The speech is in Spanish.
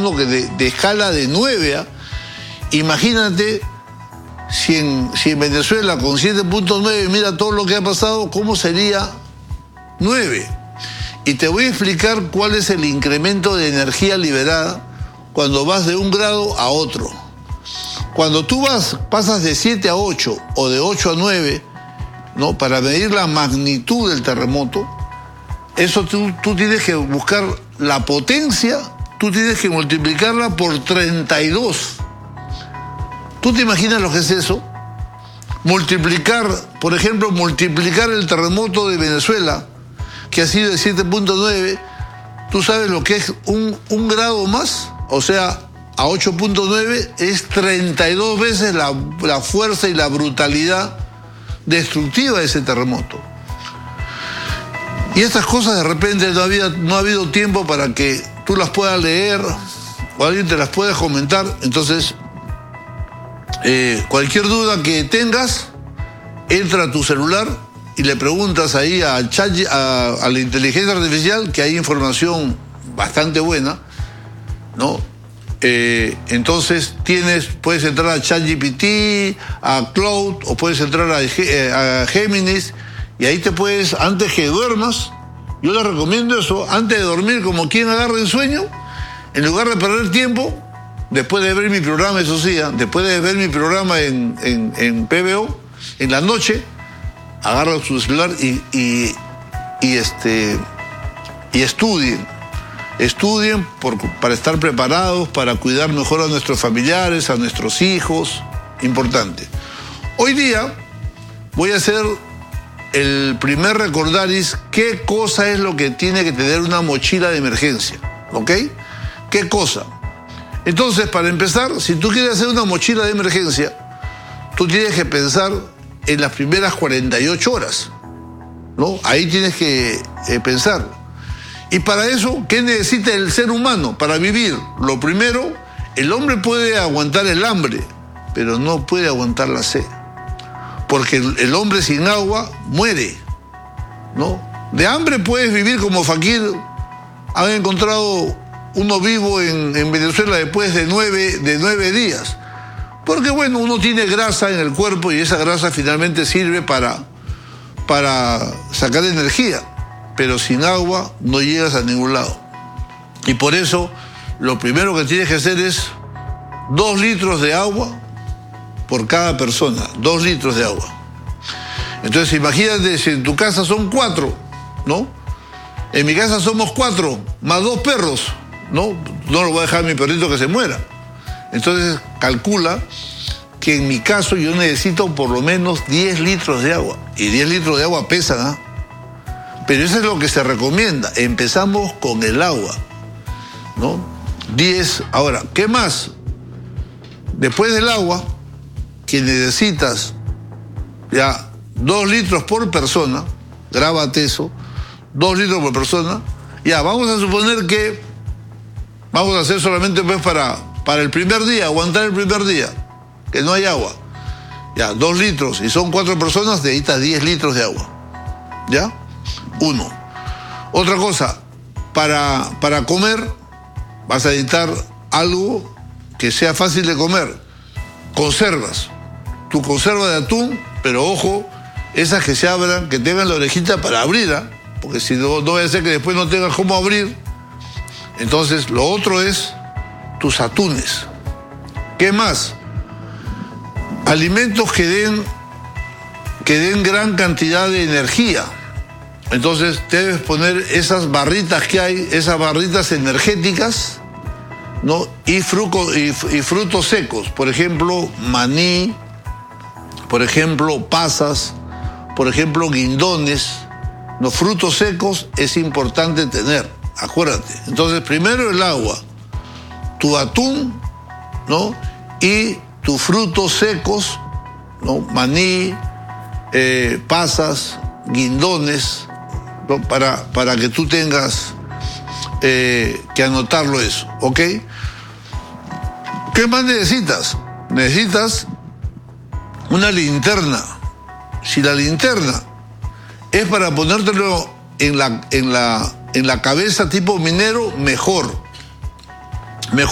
uno que de escala de 9, ¿eh? Imagínate si en Venezuela con 7.9, mira todo lo que ha pasado, ¿cómo sería 9? Y te voy a explicar cuál es el incremento de energía liberada cuando vas de un grado a otro. Cuando tú pasas de 7 a 8 o de 8 a 9, ¿no? Para medir la magnitud del terremoto, eso tú tienes que buscar la potencia, tú tienes que multiplicarla por 32. ¿Tú te imaginas lo que es eso? Multiplicar, por ejemplo, multiplicar el terremoto de Venezuela, que ha sido de 7.9, ¿tú sabes lo que es un grado más? O sea, a 8.9 es 32 veces la fuerza y la brutalidad destructiva de ese terremoto. Y estas cosas de repente no ha habido tiempo para que tú las puedas leer o alguien te las pueda comentar. Entonces, cualquier duda que tengas, entra a tu celular y le preguntas ahí a la inteligencia artificial, que hay información bastante buena, ¿no? Entonces puedes entrar a ChatGPT, a Cloud, o puedes entrar a Géminis, y ahí te puedes, antes que duermas, yo les recomiendo eso, antes de dormir, como quien agarra el sueño, en lugar de perder tiempo, después de ver mi programa, eso sí, después de ver mi programa en PBO, en la noche, agarra su celular y estudien. Estudien para estar preparados, para cuidar mejor a nuestros familiares, a nuestros hijos. Importante. Hoy día voy a hacer el primer recordaris qué cosa es lo que tiene que tener una mochila de emergencia. ¿Ok? ¿Qué cosa? Entonces, para empezar, si tú quieres hacer una mochila de emergencia, tú tienes que pensar en las primeras 48 horas, ¿no? Ahí tienes que pensar. Y para eso, ¿qué necesita el ser humano para vivir? Lo primero, el hombre puede aguantar el hambre, pero no puede aguantar la sed. Porque el hombre sin agua muere, ¿no? De hambre puedes vivir como Fakir. Han encontrado uno vivo en Venezuela después de 9 días. Porque, bueno, uno tiene grasa en el cuerpo y esa grasa finalmente sirve para sacar energía. Pero sin agua no llegas a ningún lado. Y por eso, lo primero que tienes que hacer es 2 litros de agua por cada persona. 2 litros de agua. Entonces, imagínate si en tu casa son 4, ¿no? En mi casa somos 4, más 2 perros, ¿no? No lo voy a dejar a mi perrito que se muera. Entonces, calcula que en mi caso yo necesito por lo menos 10 litros de agua. Y 10 litros de agua pesan, ¿ah? Pero eso es lo que se recomienda. Empezamos con el agua, ¿no? 10. Ahora, ¿qué más? Después del agua, que necesitas ya 2 litros por persona, grábate eso, 2 litros por persona. Ya, vamos a suponer que vamos a hacer solamente pues para el primer día, aguantar el primer día, que no hay agua. Ya, 2 litros, y son 4 personas, necesitas 10 litros de agua. ¿Ya? 1. Otra cosa, para comer vas a necesitar algo que sea fácil de comer. Conservas. Tu conserva de atún, pero ojo, esas que se abran, que tengan la orejita para abrir, ¿eh? Porque si no, no vaya a ser que después no tengas cómo abrir. Entonces, lo otro es tus atunes. ¿Qué más? Alimentos que den gran cantidad de energía. Entonces debes poner esas barritas que hay, esas barritas energéticas, ¿no? Y frutos secos, por ejemplo, maní, por ejemplo, pasas, por ejemplo, guindones. Los frutos secos es importante tener, acuérdate. Entonces, primero el agua, tu atún, ¿no? Y tus frutos secos, ¿no? Maní, pasas, guindones, ¿no? Para que tú tengas que anotarlo eso, ¿ok? ¿Qué más necesitas? Necesitas una linterna. Si la linterna es para ponértelo en la cabeza tipo minero, mejor.